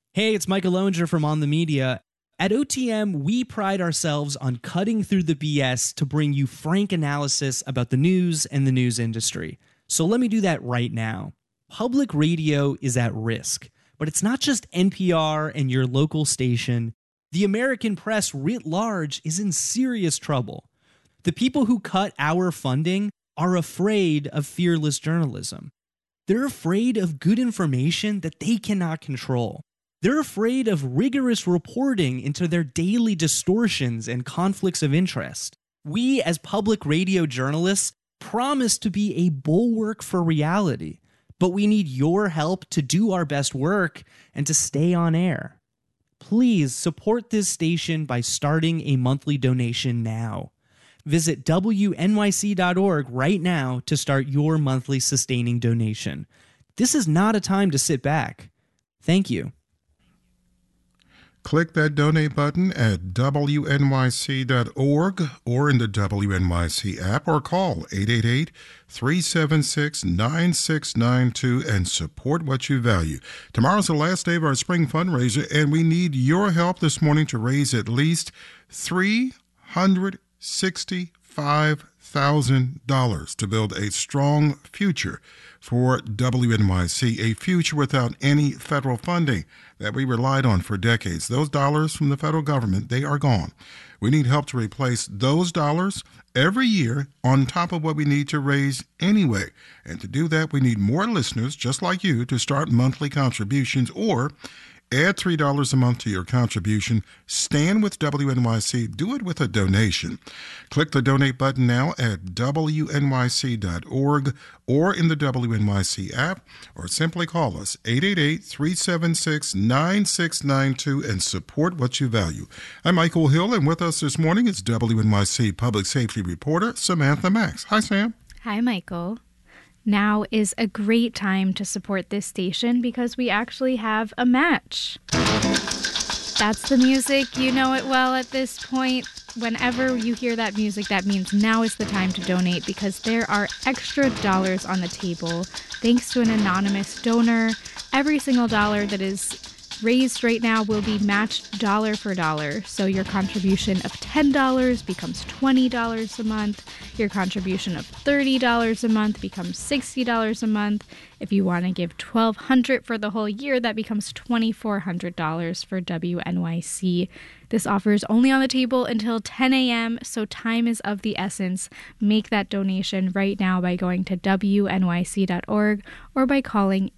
Hey, it's Michael Loenger from On the Media. At OTM, we pride ourselves on cutting through the BS to bring you frank analysis about the news and the news industry. So let me do that right now. Public radio is at risk, but it's not just NPR and your local station. The American press writ large is in serious trouble. The people who cut our funding are afraid of fearless journalism. They're afraid of good information that they cannot control. They're afraid of rigorous reporting into their daily distortions and conflicts of interest. We, as public radio journalists, promise to be a bulwark for reality, but we need your help to do our best work and to stay on air. Please support this station by starting a monthly donation now. Visit WNYC.org right now to start your monthly sustaining donation. This is not a time to sit back. Thank you. Click that donate button at WNYC.org or in the WNYC app, or call 888-376-9692 and support what you value. Tomorrow's the last day of our spring fundraiser, and we need your help this morning to raise at least $365,000 to build a strong future for WNYC, a future without any federal funding that we relied on for decades. Those dollars from the federal government, they are gone. We need help to replace those dollars every year on top of what we need to raise anyway. And to do that, we need more listeners just like you to start monthly contributions or add $3 a month to your contribution. Stand with WNYC. Do it with a donation. Click the donate button now at WNYC.org or in the WNYC app, or simply call us 888-376-9692 and support what you value. I'm Michael Hill, and with us this morning is WNYC Public Safety Reporter Samantha Max. Hi, Sam. Hi, Michael. Now is a great time to support this station because we actually have a match. That's the music. You know it well at this point. Whenever you hear that music, that means now is the time to donate because there are extra dollars on the table thanks to an anonymous donor. Every single dollar that is raised right now will be matched dollar for dollar. So your contribution of $10 becomes $20 a month. Your contribution of $30 a month becomes $60 a month. If you want to give $1,200 for the whole year, that becomes $2,400 for WNYC. This offer is only on the table until 10 a.m., so time is of the essence. Make that donation right now by going to WNYC.org or by calling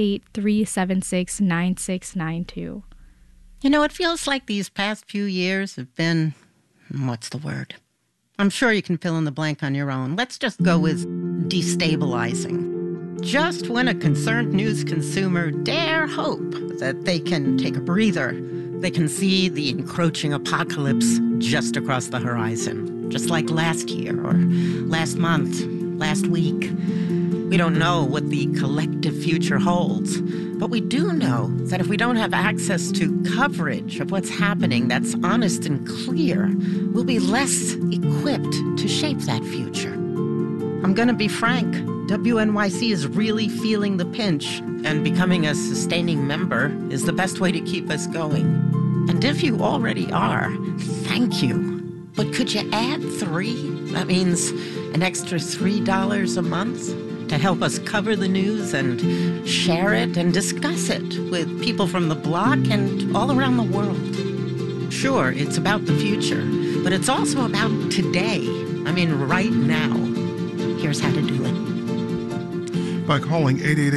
888-376-9692. You know, it feels like these past few years have been, what's the word? I'm sure you can fill in the blank on your own. Let's just go with destabilizing. Just when a concerned news consumer dare hope that they can take a breather, they can see the encroaching apocalypse just across the horizon, just like last year or last month, last week. We don't know what the collective future holds, but we do know that if we don't have access to coverage of what's happening that's honest and clear, we'll be less equipped to shape that future. I'm going to be frank. WNYC is really feeling the pinch, and becoming a sustaining member is the best way to keep us going. And if you already are, thank you. But could you add 3? That means an extra $3 a month to help us cover the news and share it and discuss it with people from the block and all around the world. Sure, it's about the future, but it's also about today. I mean, right now. Here's how to do it. By calling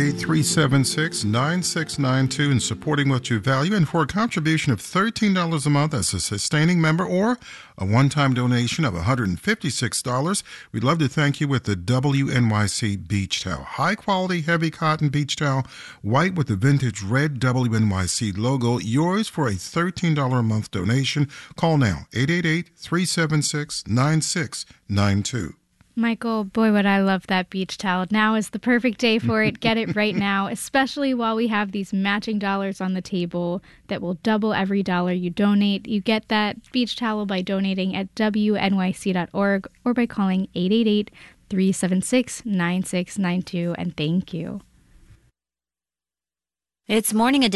888-376-9692 and supporting what you value, and for a contribution of $13 a month as a sustaining member or a one-time donation of $156, we'd love to thank you with the WNYC Beach Towel. High-quality, heavy cotton beach towel, white with the vintage red WNYC logo, yours for a $13 a month donation. Call now, 888-376-9692. Michael, boy, would I love that beach towel. Now is the perfect day for it. Get it right now, especially while we have these matching dollars on the table that will double every dollar you donate. You get that beach towel by donating at WNYC.org or by calling 888-376-9692. And thank you. It's Morning Edition.